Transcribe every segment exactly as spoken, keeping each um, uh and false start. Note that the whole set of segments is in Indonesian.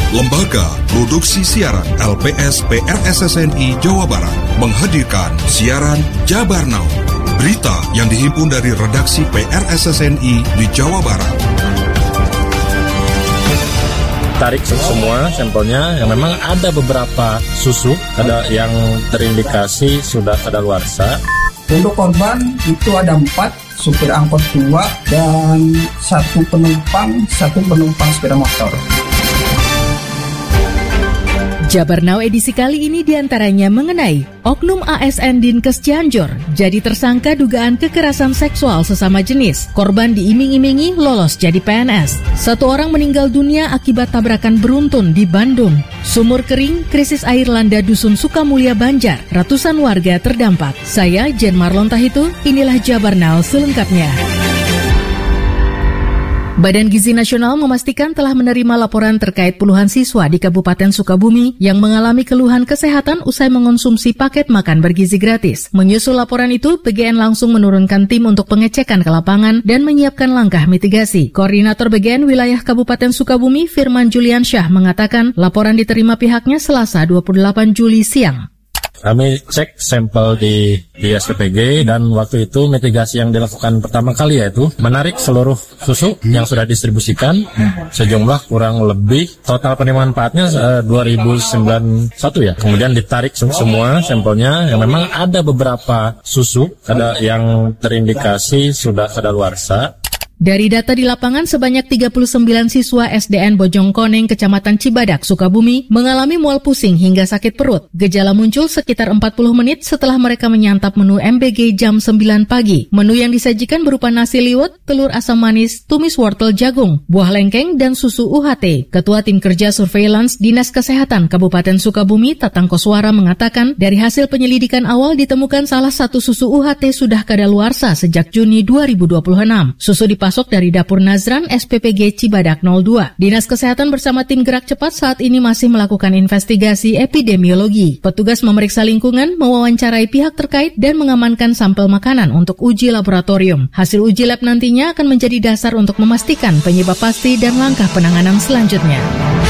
Lembaga Produksi Siaran L P S P R S S N I Jawa Barat menghadirkan siaran Jabar Now, berita yang dihimpun dari redaksi P R S S N I di Jawa Barat. Tarik semua sampelnya, yang memang ada beberapa susu ada yang terindikasi sudah kadaluarsa. Untuk korban itu ada empat, supir angkot dua dan satu penumpang, satu penumpang sepeda motor. Jabar Now edisi kali ini diantaranya mengenai Oknum A S N Dinkes Cianjur jadi tersangka dugaan kekerasan seksual sesama jenis. Korban diiming-imingi lolos jadi P N S. Satu orang meninggal dunia akibat tabrakan beruntun di Bandung. Sumur kering, krisis air landa Dusun Sukamulya Banjar. Ratusan warga terdampak. Saya Jen Marlon Tahitu, inilah Jabar Now selengkapnya. Badan Gizi Nasional memastikan telah menerima laporan terkait puluhan siswa di Kabupaten Sukabumi yang mengalami keluhan kesehatan usai mengonsumsi paket makan bergizi gratis. Menyusul laporan itu, P G N langsung menurunkan tim untuk pengecekan ke lapangan dan menyiapkan langkah mitigasi. Koordinator P G N wilayah Kabupaten Sukabumi, Firman Juliansyah, mengatakan laporan diterima pihaknya Selasa dua puluh delapan Juli siang. Kami cek sampel di, di S P P G dan waktu itu mitigasi yang dilakukan pertama kali yaitu menarik seluruh susu yang sudah distribusikan sejumlah kurang lebih total penerimaan manfaatnya uh, dua ribu sembilan puluh satu ya. Kemudian ditarik semua sampelnya, yang memang ada beberapa susu ada yang terindikasi sudah kadaluarsa. Dari data di lapangan, sebanyak tiga puluh sembilan siswa S D N Bojongkoneng, Kecamatan Cibadak, Sukabumi, mengalami mual pusing hingga sakit perut. Gejala muncul sekitar empat puluh menit setelah mereka menyantap menu M B G jam sembilan pagi. Menu yang disajikan berupa nasi liwet, telur asam manis, tumis wortel jagung, buah lengkeng, dan susu U H T. Ketua Tim Kerja Surveillance Dinas Kesehatan Kabupaten Sukabumi, Tatang Koswara, mengatakan dari hasil penyelidikan awal ditemukan salah satu susu U H T sudah kadaluarsa sejak Juni dua ribu dua puluh enam. Susu dipas Masuk dari Dapur Nazran S P P G Cibadak nol dua. Dinas Kesehatan bersama tim gerak cepat saat ini masih melakukan investigasi epidemiologi. Petugas memeriksa lingkungan, mewawancarai pihak terkait, dan mengamankan sampel makanan untuk uji laboratorium. Hasil uji lab nantinya akan menjadi dasar untuk memastikan penyebab pasti dan langkah penanganan selanjutnya.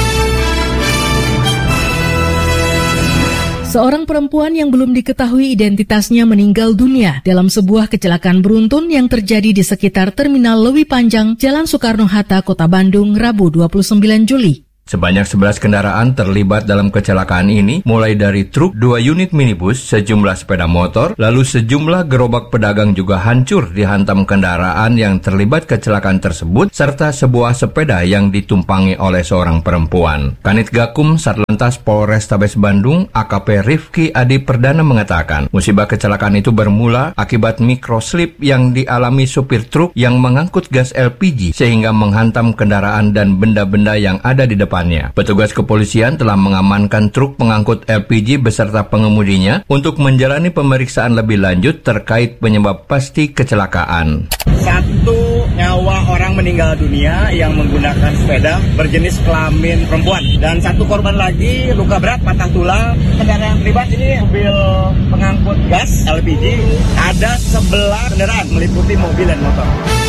Seorang perempuan yang belum diketahui identitasnya meninggal dunia dalam sebuah kecelakaan beruntun yang terjadi di sekitar Terminal Lewi Panjang, Jalan Soekarno-Hatta, Kota Bandung, Rabu dua puluh sembilan Juli. Sebanyak sebelas kendaraan terlibat dalam kecelakaan ini, mulai dari truk, dua unit minibus, sejumlah sepeda motor, lalu sejumlah gerobak pedagang juga hancur dihantam kendaraan yang terlibat kecelakaan tersebut, serta sebuah sepeda yang ditumpangi oleh seorang perempuan. Kanit Gakum Satlantas Polrestabes Bandung, A K P Rifki Adi Perdana mengatakan, musibah kecelakaan itu bermula akibat mikroslip yang dialami supir truk yang mengangkut gas L P G sehingga menghantam kendaraan dan benda-benda yang ada di depan. Petugas kepolisian telah mengamankan truk pengangkut L P G beserta pengemudinya untuk menjalani pemeriksaan lebih lanjut terkait penyebab pasti kecelakaan. Satu nyawa orang meninggal dunia yang menggunakan sepeda berjenis kelamin perempuan, dan satu korban lagi luka berat patah tulang. Kendaraan yang terlibat ini mobil pengangkut gas L P G, ada sebelas kendaraan meliputi mobil dan motor.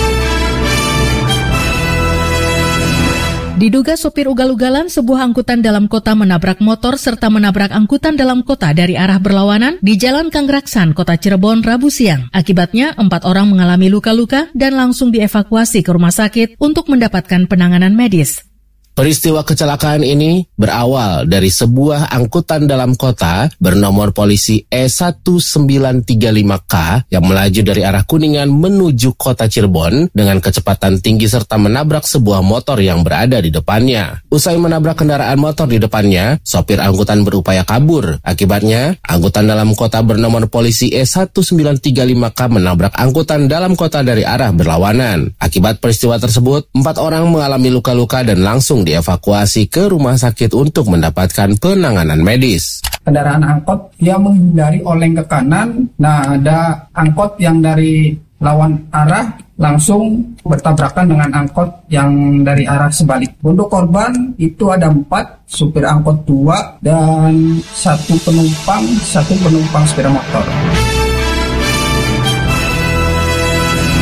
Diduga sopir ugal-ugalan sebuah angkutan dalam kota menabrak motor serta menabrak angkutan dalam kota dari arah berlawanan di Jalan Kangraksan, Kota Cirebon, Rabu siang. Akibatnya, empat orang mengalami luka-luka dan langsung dievakuasi ke rumah sakit untuk mendapatkan penanganan medis. Peristiwa kecelakaan ini berawal dari sebuah angkutan dalam kota bernomor polisi E satu sembilan tiga lima K yang melaju dari arah Kuningan menuju kota Cirebon dengan kecepatan tinggi serta menabrak sebuah motor yang berada di depannya. Usai menabrak kendaraan motor di depannya, sopir angkutan berupaya kabur. Akibatnya, angkutan dalam kota bernomor polisi E satu sembilan tiga lima K menabrak angkutan dalam kota dari arah berlawanan. Akibat peristiwa tersebut, empat orang mengalami luka-luka dan langsung dievakuasi ke rumah sakit untuk mendapatkan penanganan medis. Kendaraan angkot yang menghindari oleng ke kanan, nah ada angkot yang dari lawan arah langsung bertabrakan dengan angkot yang dari arah sebalik. Untuk korban itu ada empat, supir angkot dua dan satu penumpang, satu penumpang sepeda motor.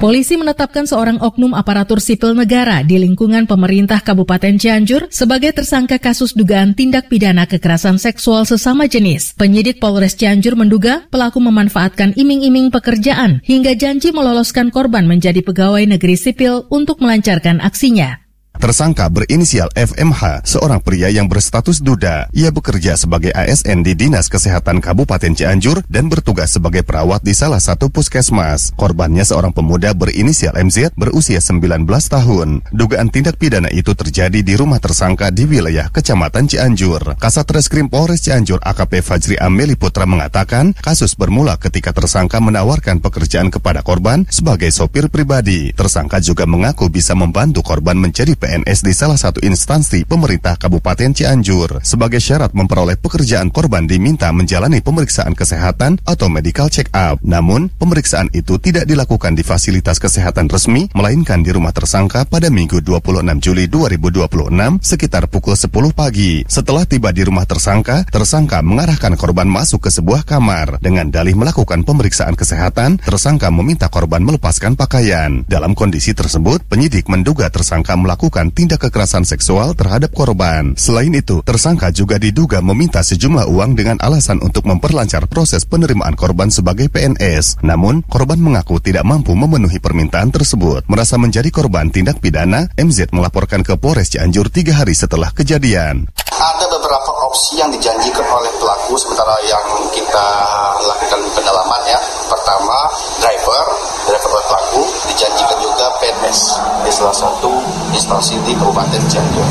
Polisi menetapkan seorang oknum aparatur sipil negara di lingkungan pemerintah Kabupaten Cianjur sebagai tersangka kasus dugaan tindak pidana kekerasan seksual sesama jenis. Penyidik Polres Cianjur menduga pelaku memanfaatkan iming-iming pekerjaan hingga janji meloloskan korban menjadi pegawai negeri sipil untuk melancarkan aksinya. Tersangka berinisial F M H, seorang pria yang berstatus duda. Ia bekerja sebagai A S N di Dinas Kesehatan Kabupaten Cianjur dan bertugas sebagai perawat di salah satu puskesmas. Korbannya seorang pemuda berinisial M Z berusia sembilan belas tahun. Dugaan tindak pidana itu terjadi di rumah tersangka di wilayah Kecamatan Cianjur. Kasat Reskrim Polres Cianjur A K P Fajri Ameli Putra mengatakan kasus bermula ketika tersangka menawarkan pekerjaan kepada korban sebagai sopir pribadi. Tersangka juga mengaku bisa membantu korban menjadi P N S di salah satu instansi pemerintah Kabupaten Cianjur. Sebagai syarat memperoleh pekerjaan, korban diminta menjalani pemeriksaan kesehatan atau medical check-up. Namun, pemeriksaan itu tidak dilakukan di fasilitas kesehatan resmi, melainkan di rumah tersangka pada Minggu dua puluh enam Juli dua ribu dua puluh enam sekitar pukul sepuluh pagi. Setelah tiba di rumah tersangka, tersangka mengarahkan korban masuk ke sebuah kamar. Dengan dalih melakukan pemeriksaan kesehatan, tersangka meminta korban melepaskan pakaian. Dalam kondisi tersebut, penyidik menduga tersangka melakukan tindak kekerasan seksual terhadap korban. Selain itu, tersangka juga diduga meminta sejumlah uang dengan alasan untuk memperlancar proses penerimaan korban sebagai P N S. Namun, korban mengaku tidak mampu memenuhi permintaan tersebut. Merasa menjadi korban tindak pidana, M Z melaporkan ke Polres Cianjur tiga hari setelah kejadian. Ada beberapa opsi yang dijanjikan oleh pelaku sementara yang kita lakukan pendalaman ya. Pertama, driver, driver oleh pelaku, dijanjikan juga P N S di salah satu instansi di Kabupaten Cianjur.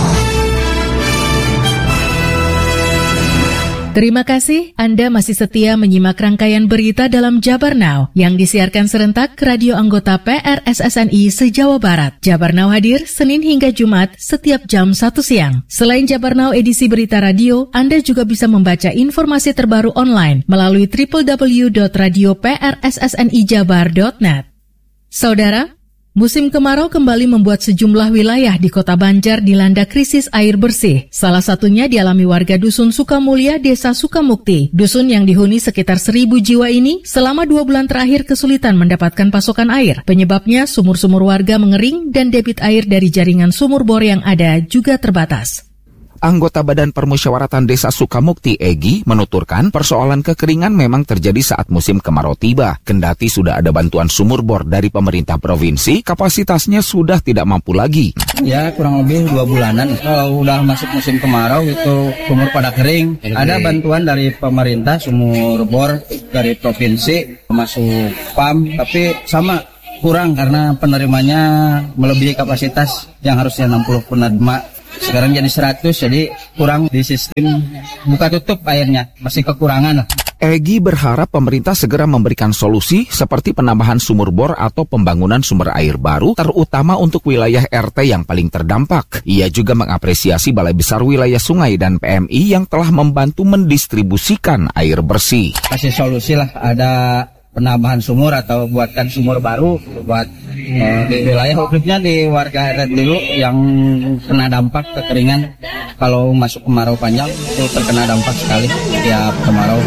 Terima kasih Anda masih setia menyimak rangkaian berita dalam Jabar Now yang disiarkan serentak ke radio anggota P R S S N I se-Jawa Barat. Jabar Now hadir Senin hingga Jumat setiap jam satu siang. Selain Jabar Now edisi berita radio, Anda juga bisa membaca informasi terbaru online melalui w w w dot radio p r s s n i jabar dot net. Saudara, musim kemarau kembali membuat sejumlah wilayah di Kota Banjar dilanda krisis air bersih. Salah satunya dialami warga Dusun Sukamulya, Desa Sukamukti. Dusun yang dihuni sekitar seribu jiwa ini selama dua bulan terakhir kesulitan mendapatkan pasokan air. Penyebabnya sumur-sumur warga mengering dan debit air dari jaringan sumur bor yang ada juga terbatas. Anggota Badan Permusyawaratan Desa Sukamukti, Egi, menuturkan persoalan kekeringan memang terjadi saat musim kemarau tiba. Kendati sudah ada bantuan sumur bor dari pemerintah provinsi, kapasitasnya sudah tidak mampu lagi. Ya, kurang lebih dua bulanan. Kalau udah masuk musim kemarau itu sumur pada kering. Ada bantuan dari pemerintah, sumur bor dari provinsi, masuk P A M, tapi sama kurang karena penerimanya melebihi kapasitas yang harusnya enam puluh penerima. Sekarang jadi seratus, jadi kurang di sistem buka tutup airnya, masih kekurangan lah. Egi berharap pemerintah segera memberikan solusi seperti penambahan sumur bor atau pembangunan sumber air baru, terutama untuk wilayah R T yang paling terdampak. Ia juga mengapresiasi Balai Besar Wilayah Sungai dan P M I yang telah membantu mendistribusikan air bersih. Kasih solusi lah, ada penambahan sumur atau buatkan sumur baru buat uh, di wilayah khususnya di warga R T dulu yang kena dampak kekeringan. Kalau masuk kemarau panjang itu terkena dampak sekali tiap kemarau.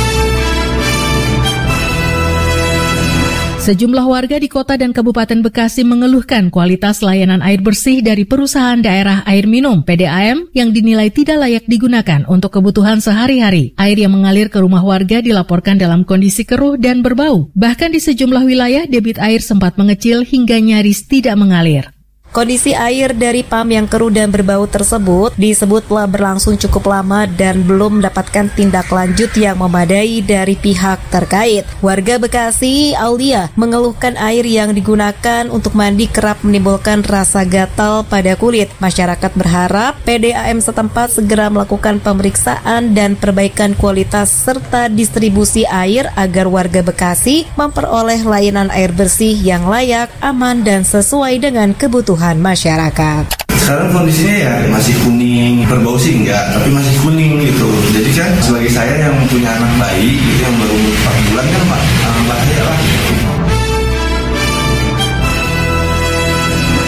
Sejumlah warga di kota dan Kabupaten Bekasi mengeluhkan kualitas layanan air bersih dari perusahaan daerah air minum P D A M yang dinilai tidak layak digunakan untuk kebutuhan sehari-hari. Air yang mengalir ke rumah warga dilaporkan dalam kondisi keruh dan berbau. Bahkan di sejumlah wilayah debit air sempat mengecil hingga nyaris tidak mengalir. Kondisi air dari P A M yang keruh dan berbau tersebut disebut telah berlangsung cukup lama dan belum mendapatkan tindak lanjut yang memadai dari pihak terkait. Warga Bekasi, Aulia, mengeluhkan air yang digunakan untuk mandi kerap menimbulkan rasa gatal pada kulit. Masyarakat berharap P D A M setempat segera melakukan pemeriksaan dan perbaikan kualitas serta distribusi air agar warga Bekasi memperoleh layanan air bersih yang layak, aman, dan sesuai dengan kebutuhan masyarakat. Sekarang kondisinya ya masih kuning, berbau sih enggak, tapi masih kuning gitu. Jadi kan sebagai saya yang punya anak bayi gitu, yang baru empat bulan kan Pak, bahaya lah.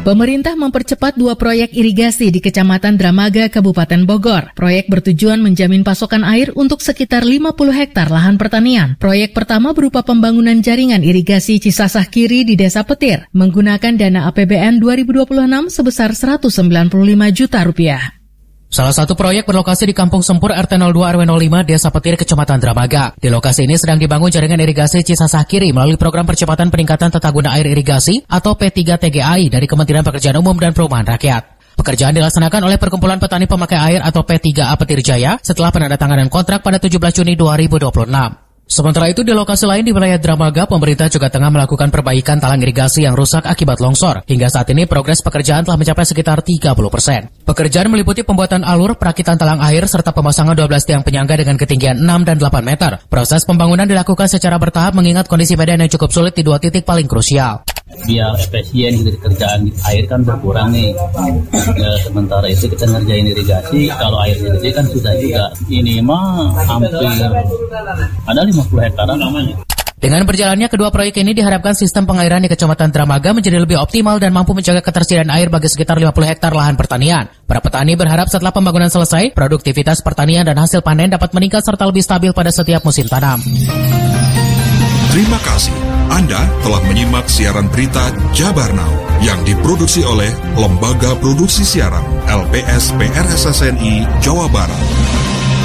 Pemerintah mempercepat dua proyek irigasi di Kecamatan Dramaga, Kabupaten Bogor. Proyek bertujuan menjamin pasokan air untuk sekitar lima puluh hektar lahan pertanian. Proyek pertama berupa pembangunan jaringan irigasi Cisasah Kiri di Desa Petir, menggunakan dana A P B N dua ribu dua puluh enam sebesar seratus sembilan puluh lima juta rupiah. Salah satu proyek berlokasi di Kampung Sempur R T nol dua R W nol lima Desa Petir, Kecamatan Dramaga. Di lokasi ini sedang dibangun jaringan irigasi Cisasah Kiri melalui program percepatan peningkatan tata guna air irigasi atau P tiga T G A I dari Kementerian Pekerjaan Umum dan Perumahan Rakyat. Pekerjaan dilaksanakan oleh Perkumpulan Petani Pemakai Air atau P tiga A Petir Jaya setelah penandatanganan kontrak pada tujuh belas Juni dua ribu dua puluh enam. Sementara itu di lokasi lain di wilayah Dramaga, pemerintah juga tengah melakukan perbaikan talang irigasi yang rusak akibat longsor. Hingga saat ini progres pekerjaan telah mencapai sekitar tiga puluh persen. Pekerjaan meliputi pembuatan alur, perakitan talang air, serta pemasangan dua belas tiang penyangga dengan ketinggian enam dan delapan meter. Proses pembangunan dilakukan secara bertahap mengingat kondisi medan yang cukup sulit di dua titik paling krusial. Biar efisien gitu, kerjaan air kan berkurang nih. Ya, sementara itu kita ngerjain irigasi, kalau air irigasi kan susah juga. Ini mah hampir ada lima puluh hektaran namanya. Dengan berjalannya kedua proyek ini diharapkan sistem pengairan di Kecamatan Dramaga menjadi lebih optimal dan mampu menjaga ketersediaan air bagi sekitar lima puluh hektar lahan pertanian. Para petani berharap setelah pembangunan selesai, produktivitas pertanian dan hasil panen dapat meningkat serta lebih stabil pada setiap musim tanam. Terima kasih. Anda telah menyimak siaran berita Jabar Now yang diproduksi oleh Lembaga Produksi Siaran L P S P R S S N I Jawa Barat.